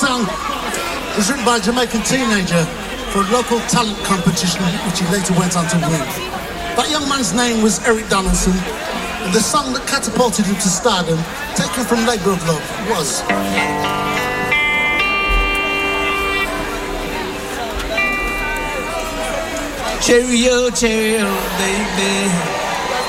song was written by a Jamaican teenager for a local talent competition, which he later went on to win. That young man's name was Eric Donaldson, and the song that catapulted him to stardom, taken from Labour of Love, was... Cheerio, cheerio, baby.